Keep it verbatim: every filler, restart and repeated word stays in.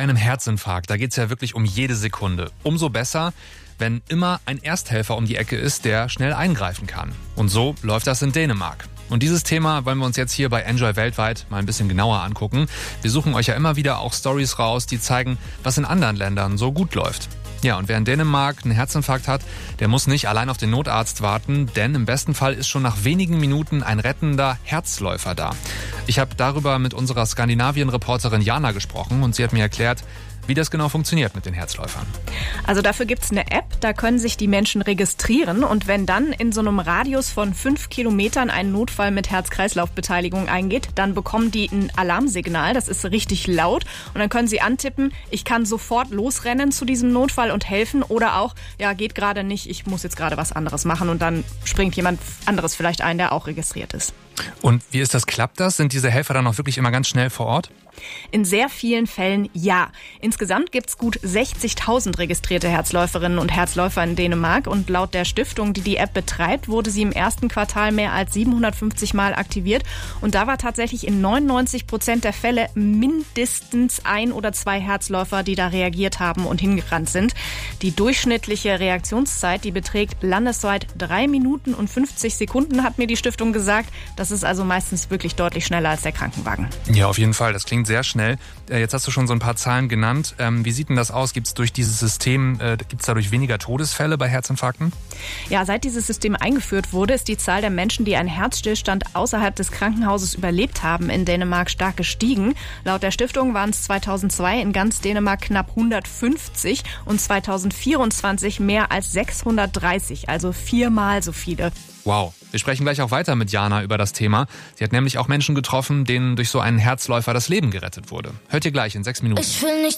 einem Herzinfarkt, da geht es ja wirklich um jede Sekunde. Umso besser, wenn immer ein Ersthelfer um die Ecke ist, der schnell eingreifen kann. Und so läuft das in Dänemark. Und dieses Thema wollen wir uns jetzt hier bei Enjoy Weltweit mal ein bisschen genauer angucken. Wir suchen euch ja immer wieder auch Stories raus, die zeigen, was in anderen Ländern so gut läuft. Ja, und wer in Dänemark einen Herzinfarkt hat, der muss nicht allein auf den Notarzt warten, denn im besten Fall ist schon nach wenigen Minuten ein rettender Herzläufer da. Ich habe darüber mit unserer Skandinavien-Reporterin Jana gesprochen und sie hat mir erklärt, wie das genau funktioniert mit den Herzläufern. Also dafür gibt's eine App, da können sich die Menschen registrieren und wenn dann in so einem Radius von fünf Kilometern ein Notfall mit Herz-Kreislauf-Beteiligung eingeht, dann bekommen die ein Alarmsignal, das ist richtig laut und dann können sie antippen, ich kann sofort losrennen zu diesem Notfall und helfen oder auch, ja, geht gerade nicht, ich muss jetzt gerade was anderes machen und dann springt jemand anderes vielleicht ein, der auch registriert ist. Und wie ist das, klappt das? Sind diese Helfer dann auch wirklich immer ganz schnell vor Ort? In sehr vielen Fällen ja. Insgesamt gibt's gut sechzigtausend registrierte Herzläuferinnen und Herzläufer in Dänemark und laut der Stiftung, die die App betreibt, wurde sie im ersten Quartal mehr als siebenhundertfünfzig Mal aktiviert und da war tatsächlich in neunundneunzig Prozent der Fälle mindestens ein oder zwei Herzläufer, die da reagiert haben und hingerannt sind. Die durchschnittliche Reaktionszeit, die beträgt landesweit drei Minuten und fünfzig Sekunden, hat mir die Stiftung gesagt. Das ist also meistens wirklich deutlich schneller als der Krankenwagen. Ja, auf jeden Fall. Das klingt sehr schnell. Jetzt hast du schon so ein paar Zahlen genannt. Wie sieht denn das aus? Gibt es durch dieses System, gibt es dadurch weniger Todesfälle bei Herzinfarkten? Ja, seit dieses System eingeführt wurde, ist die Zahl der Menschen, die einen Herzstillstand außerhalb des Krankenhauses überlebt haben, in Dänemark stark gestiegen. Laut der Stiftung waren es zweitausendzwei in ganz Dänemark knapp hundertfünfzig und zweitausendvierundzwanzig mehr als sechshundertdreißig, also viermal so viele. Wow. Wir sprechen gleich auch weiter mit Jana über das Thema. Sie hat nämlich auch Menschen getroffen, denen durch so einen Herzläufer das Leben gerettet wurde. Hört ihr gleich in sechs Minuten. Ich will nicht